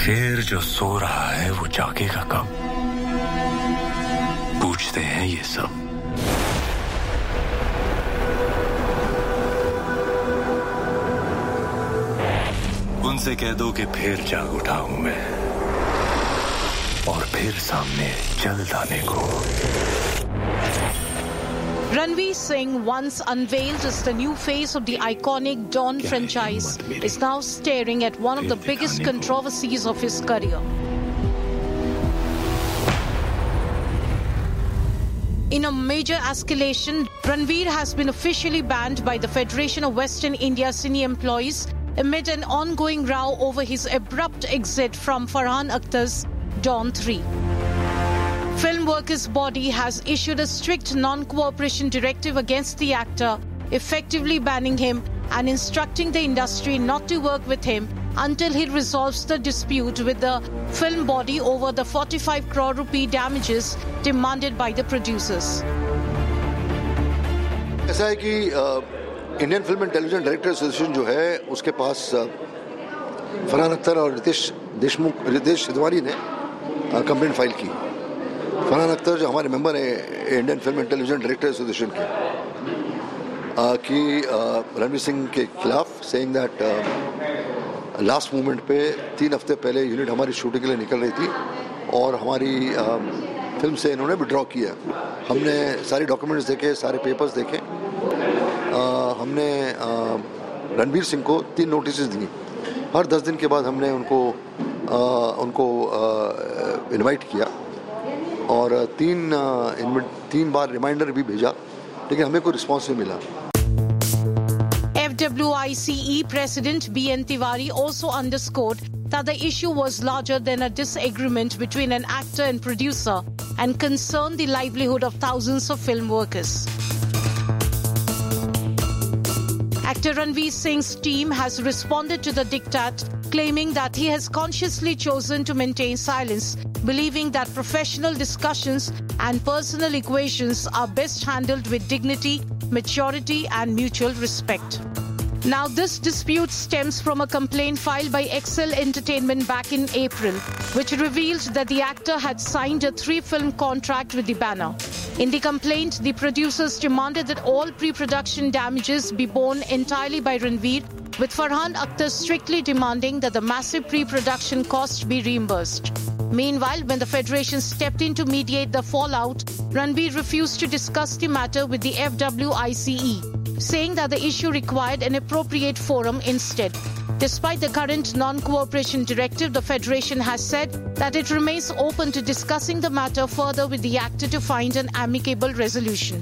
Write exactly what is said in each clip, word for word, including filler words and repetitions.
शेर जो सो रहा है वो जागेगा कब? पूछते हैं ये सब। उनसे कह दो कि फिर जाग उठा हूं मैं और फिर सामने जल्द आने को। Ranveer Singh, once unveiled as the new face of the iconic Dawn franchise, is now staring at one of the biggest controversies of his career. In a major escalation, Ranveer has been officially banned by the Federation of Western India Cine Employees amid an ongoing row over his abrupt exit from Farhan Akhtar's Dawn three. Film Workers Body has issued a strict non-cooperation directive against the actor, effectively banning him and instructing the industry not to work with him until he resolves the dispute with the film body over the forty-five crore rupee damages demanded by the producers. ऐसा है कि Indian film and television director association जो है उसके पास फरहान अख्तर और रितेश देशमुख रितेश सिद्धवानी ने complaint file की। फरहान अख्तर जो हमारे मेंबर हैं Indian film and television director association के कि रणवीर सिंह के खिलाफ सेइंग दैट लास्ट मोमेंट पे तीन हफ्ते पहले यूनिट हमारी शूटिंग के लिए निकल रही थी और हमारी फिल्म से इन्होंने विड्रॉ किया। हमने सारे डॉक्यूमेंट्स देखे, सारे पेपर्स देखे। आ, हमने रणवीर सिंह को तीन नोटिस दी। हर दस दिन के बाद हमने उनको आ, उनको इनवाइट किया और तीन आ, तीन बार रिमाइंडर भी भेजा, लेकिन हमें कोई रिस्पॉन्स नहीं मिला। F W I C E President B N Tiwari also underscored that the issue was larger than a disagreement between an actor and producer and concerned the livelihood of thousands of film workers. Actor Ranveer Singh's team has responded to the diktat, claiming that he has consciously chosen to maintain silence, believing that professional discussions and personal equations are best handled with dignity, maturity and mutual respect. Now, this dispute stems from a complaint filed by Excel Entertainment back in April, which revealed that the actor had signed a three-film contract with the banner. In the complaint, the producers demanded that all pre-production damages be borne entirely by Ranveer, with Farhan Akhtar strictly demanding that the massive pre-production costs be reimbursed. Meanwhile, when the Federation stepped in to mediate the fallout, Ranveer refused to discuss the matter with the F W I C E, saying that the issue required an appropriate forum instead. Despite the current non-cooperation directive, the Federation has said that it remains open to discussing the matter further with the actor to find an amicable resolution.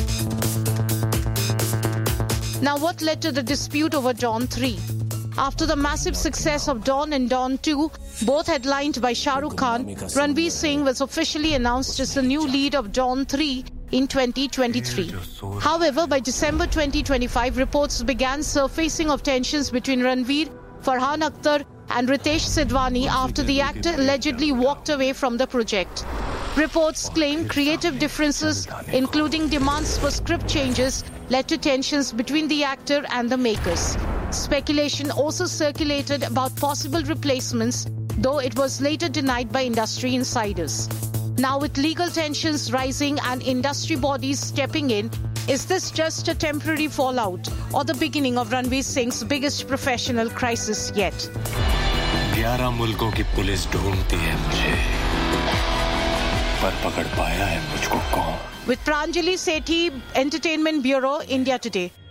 Now, what led to the dispute over Dawn three? After the massive success of Dawn and Dawn two, both headlined by Shah Rukh Khan, Ranveer Singh was officially announced as the new lead of Dawn three in twenty twenty-three. However, by December twenty twenty-five, reports began surfacing of tensions between Ranveer, Farhan Akhtar and Ritesh Sidhwani after the actor allegedly walked away from the project. Reports claim creative differences, including demands for script changes, led to tensions between the actor and the makers. Speculation also circulated about possible replacements, though it was later denied by industry insiders. Now, with legal tensions rising and industry bodies stepping in, is this just a temporary fallout or the beginning of Ranveer Singh's biggest professional crisis yet? ग्यारह मुल्कों की police ढूंढती है मुझे, पर पकड़ पाया है मुझको कौन? With Pranjali Sethi, Entertainment Bureau, India Today.